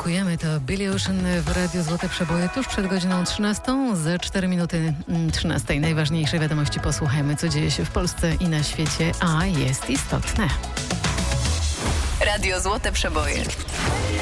dziękujemy. To Billy Ocean w Radiu Złote Przeboje tuż przed godziną 13. Za 4 minuty 13. Najważniejsze wiadomości posłuchajmy, co dzieje się w Polsce i na świecie, a jest istotne. Radio Złote Przeboje.